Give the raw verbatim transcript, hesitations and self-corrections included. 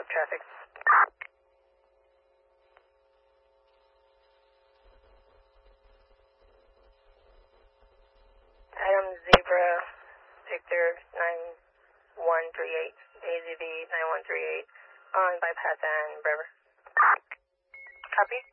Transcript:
up traffic. Adam Zebra, Victor nine one three eight, A Z V nine one three eight, on bypass and Brever. Copy.